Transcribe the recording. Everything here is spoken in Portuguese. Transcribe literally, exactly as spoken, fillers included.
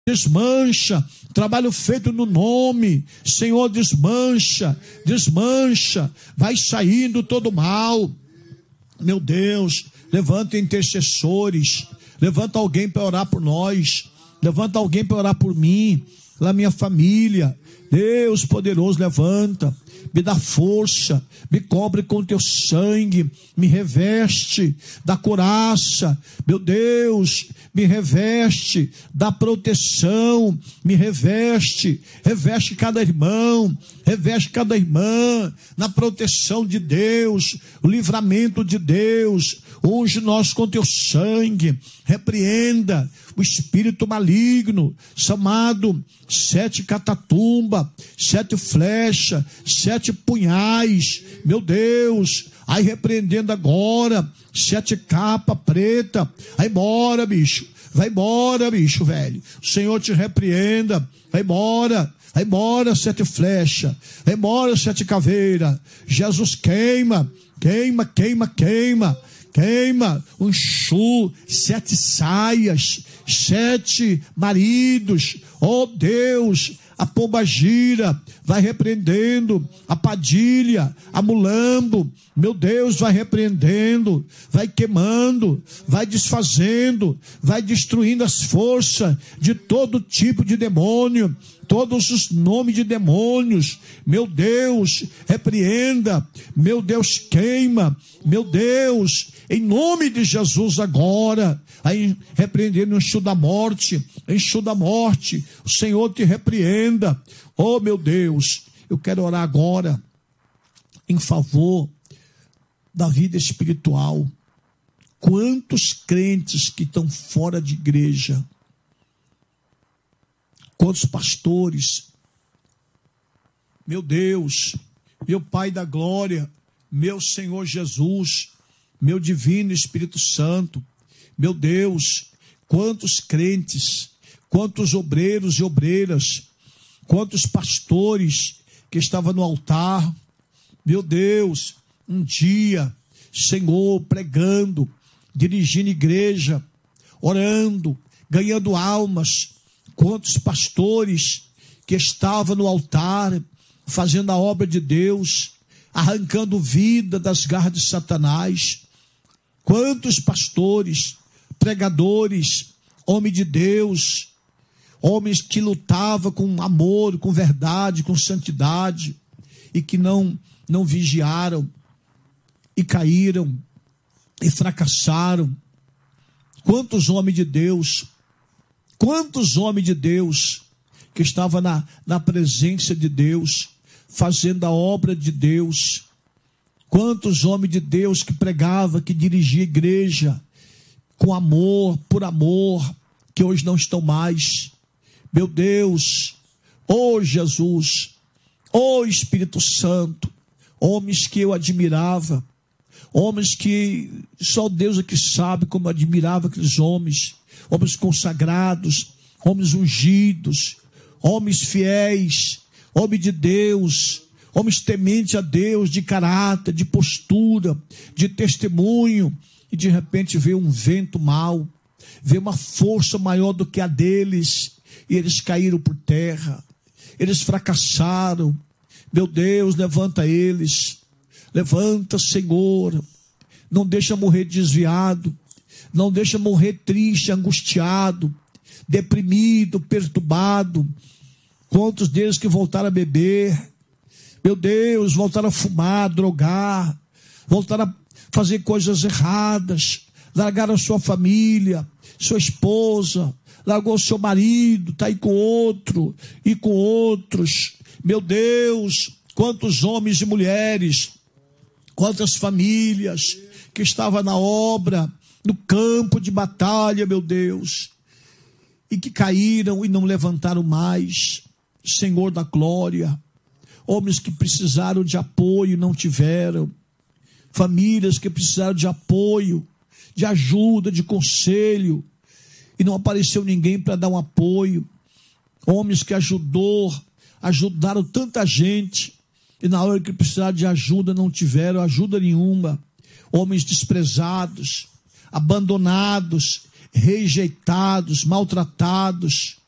desmancha, trabalho feito no nome, Senhor, desmancha, desmancha, vai saindo todo mal, meu Deus, levanta intercessores, levanta alguém para orar por nós, levanta alguém para orar por mim, pela minha família, Deus poderoso, levanta, me dá força, me cobre com teu sangue, me reveste da couraça, meu Deus, me reveste da proteção, me reveste, reveste cada irmão, reveste cada irmã na proteção de Deus, o livramento de Deus, unge nós com teu sangue, repreenda o espírito maligno, chamado sete catatumba, sete flecha, sete punhais, meu Deus, aí repreendendo agora, sete capa preta, vai embora, bicho, vai embora, bicho, velho, o Senhor te repreenda, vai embora, vai embora, sete flecha, vai embora, sete caveira, Jesus queima, queima, queima, queima, queima, um chu, sete saias, sete maridos, oh Deus, a pomba gira, vai repreendendo, a padilha, a mulambo, meu Deus, vai repreendendo, vai queimando, vai desfazendo, vai destruindo as forças de todo tipo de demônio, todos os nomes de demônios, meu Deus, repreenda, meu Deus, queima, meu Deus, em nome de Jesus agora, aí repreendendo o enxu da morte, enxu da morte, o Senhor te repreenda, oh meu Deus, eu quero orar agora, em favor da vida espiritual, quantos crentes que estão fora de igreja, quantos pastores, meu Deus, meu Pai da glória, meu Senhor Jesus, meu divino Espírito Santo, meu Deus, quantos crentes, quantos obreiros e obreiras, quantos pastores que estavam no altar, meu Deus, um dia, Senhor, pregando, dirigindo igreja, orando, ganhando almas, quantos pastores que estavam no altar, fazendo a obra de Deus, arrancando vida das garras de Satanás, quantos pastores, pregadores, homens de Deus, homens que lutavam com amor, com verdade, com santidade, e que não, não vigiaram, e caíram, e fracassaram. Quantos homens de Deus, quantos homens de Deus, que estavam na, na presença de Deus, fazendo a obra de Deus, quantos homens de Deus que pregavam, que dirigiam a igreja, com amor, por amor, que hoje não estão mais. Meu Deus, oh Jesus, oh Espírito Santo, homens que eu admirava, homens que só Deus é que sabe como eu admirava aqueles homens, homens consagrados, homens ungidos, homens fiéis, homens de Deus, homens tementes a Deus, de caráter, de postura, de testemunho, e de repente veio um vento mau, veio uma força maior do que a deles, e eles caíram por terra, eles fracassaram. Meu Deus, levanta eles, levanta, Senhor, não deixa morrer desviado, não deixa morrer triste, angustiado, deprimido, perturbado. Quantos deles que voltaram a beber, meu Deus, voltaram a fumar, a drogar, voltaram a fazer coisas erradas, largaram a sua família, sua esposa, largou seu marido, está aí com outro, e com outros. Meu Deus, quantos homens e mulheres, quantas famílias que estavam na obra, no campo de batalha, meu Deus, e que caíram e não levantaram mais. Senhor da glória, homens que precisaram de apoio e não tiveram, famílias que precisaram de apoio, de ajuda, de conselho, e não apareceu ninguém para dar um apoio, homens que ajudou, ajudaram tanta gente, e na hora que precisaram de ajuda não tiveram ajuda nenhuma, homens desprezados, abandonados, rejeitados, maltratados,